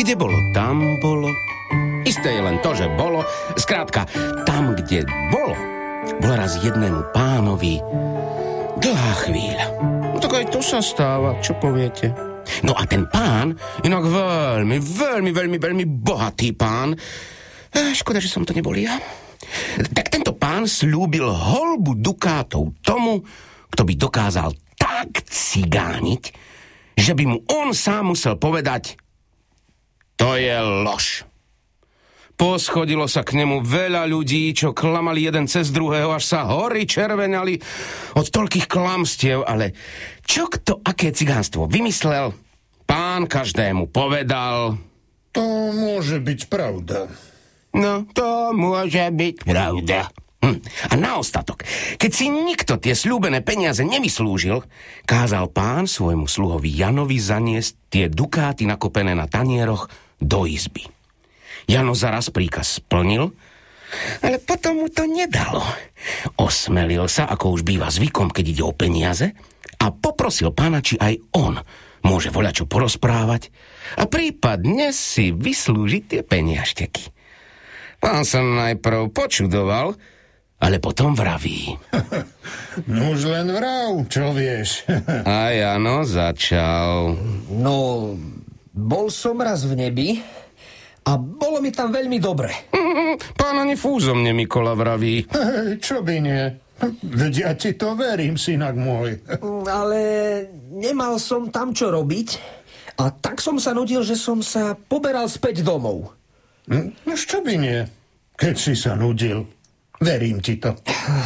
Kde bolo, tam bolo. Isté je len to, že bolo. Skrátka, tam, kde bolo, bola raz jednému pánovi dlhá chvíľa. No tak aj to sa stáva, čo poviete? No a ten pán, inak veľmi bohatý pán, škoda, že som to nebol ja, tak tento pán slúbil holbu dukátov tomu, kto by dokázal tak cigániť, že by mu on sám musel povedať: to je lož. Poschodilo sa k nemu veľa ľudí, čo klamali jeden cez druhého, až sa hory červenali od toľkých klamstiev, ale čo kto aké cigánstvo vymyslel, pán každému povedal: to môže byť pravda. No, to môže byť pravda. A na ostatok, keď si nikto tie sľúbené peniaze nevyslúžil, kázal pán svojmu sluhovi Janovi zaniesť tie dukáty nakopené na tanieroch do izby. Jano zaraz príkaz splnil, ale potom mu to nedalo. Osmelil sa, ako už býva zvykom, keď ide o peniaze, a poprosil pána, či aj on môže voľačo porozprávať a prípadne si vyslúžiť tie peniažteky. Pán sa najprv počudoval, ale potom vraví: No už len vrav, čo vieš. A Jano začal: No, bol som raz v nebi a bolo mi tam veľmi dobre. Pán ani fúzom nemikola, vraví. Čo by nie? Veď ja ti to verím, synak môj. Ale nemal som tam čo robiť a tak som sa nudil, že som sa poberal späť domov. No čo by nie? Keď si sa nudil. Verím ti to.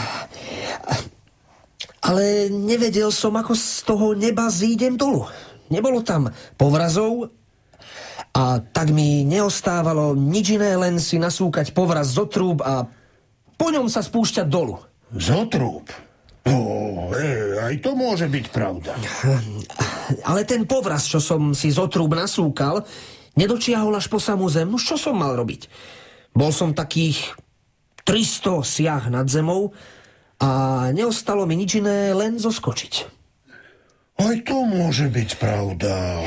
Ale nevedel som, ako z toho neba zídem dolu. Nebolo tam povrazov a tak mi neostávalo nič iné, len si nasúkať povraz zo trúb a po ňom sa spúšťať dolu. Zo trúb? Aj to môže byť pravda. Ale ten povraz, čo som si zo trúb nasúkal, nedočiahol až po samú zem. No čo som mal robiť? Bol som takých 300 siah nad zemou a neostalo mi nič iné, len zoskočiť. Aj to môže byť pravda.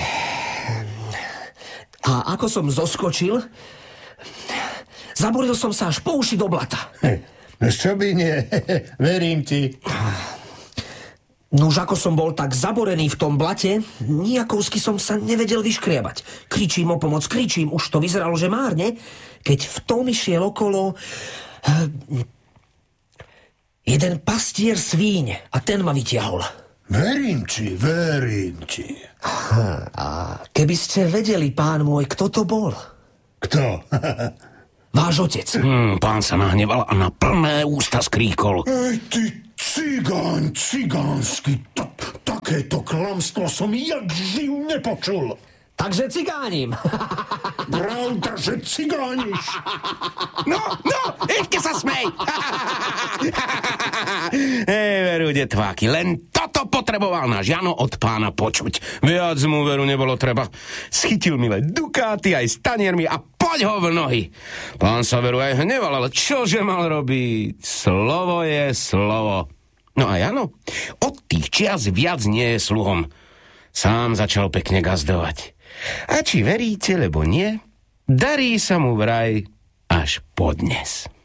A ako som zoskočil, zaboril som sa až po uši do blata. Čo by nie? Verím ti. Nuž ako som bol tak zaborený v tom blate, nijakovsky som sa nevedel vyškriabať. Kričím o pomoc, kričím, už to vyzeralo, že márne, keď v tom išiel okolo jeden pastier svíň a ten ma vytiahol. Verím ti. A keby ste vedeli, pán môj, kto to bol? Kto? Váš otec. Pán sa nahneval a na plné ústa skríkol: Ty cigánsky, takéto klamstvo som jak živ nepočul. Takže cigánim. Pravda, že cigániš. No, ešte sa smej. Veru, detváky, len toto potreboval náš Jano od pána počuť. Viac mu veru nebolo treba. Schytil milé dukáty aj s taniermi a poď ho v nohy. Pán sa veru aj hneval, ale čože mal robiť? Slovo je slovo. No a Jano od tých čias viac nie je sluhom. Sám začal pekne gazdovať. A či veríte, lebo nie, darí sa mu vraj až podnes.